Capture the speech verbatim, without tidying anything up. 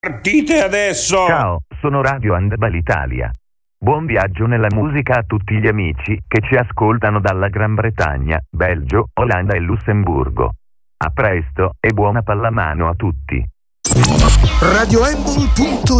Partite adesso! Ciao, sono Radio Handball Italia. Buon viaggio nella musica a tutti gli amici che ci ascoltano dalla Gran Bretagna, Belgio, Olanda e Lussemburgo. A presto e buona pallamano a tutti. Radio Handball punto